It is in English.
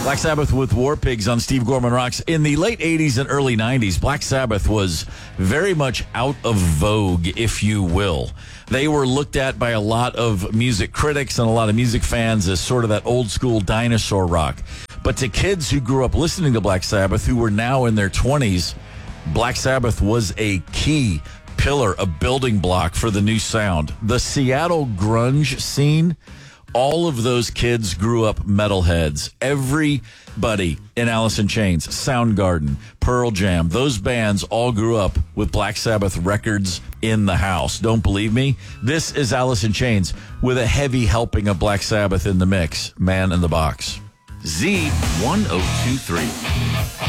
Black Sabbath with War Pigs on Steve Gorman Rocks. In the late 80s and early 90s, Black Sabbath was very much out of vogue, if you will. They were looked at by a lot of music critics and a lot of music fans as sort of that old school dinosaur rock. But to kids who grew up listening to Black Sabbath, who were now in their 20s, Black Sabbath was a key pillar, a building block for the new sound. The Seattle grunge scene, all of those kids grew up metalheads. Everybody in Alice in Chains, Soundgarden, Pearl Jam, those bands all grew up with Black Sabbath records in the house. Don't believe me? This is Alice in Chains with a heavy helping of Black Sabbath in the mix. Man in the Box. Z1023.